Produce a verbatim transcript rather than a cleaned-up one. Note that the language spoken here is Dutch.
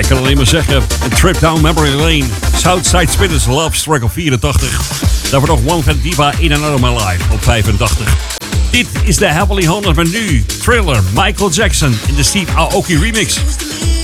kan alleen maar zeggen, een trip down memory lane. Southside Spinners, Love Struck op vierentachtig. Daarvoor nog One Fat Diva, In and Out of My Life op vijfentachtig. Dit is de Heavenly honderd, maar nu Thriller, Michael Jackson in de Steve Aoki remix.